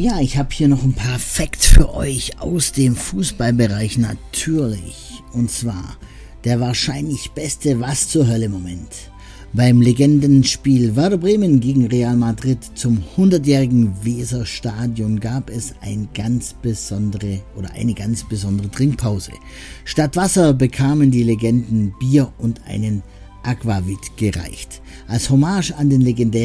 Ja, ich habe hier noch ein paar Facts für euch aus dem Fußballbereich natürlich. Und zwar der wahrscheinlich beste Was zur Hölle Moment. Beim Legendenspiel Werder Bremen gegen Real Madrid zum 100-jährigen Weserstadion gab es eine ganz besondere Trinkpause. Statt Wasser bekamen die Legenden Bier und einen Aquavit gereicht. Als Hommage an den legendären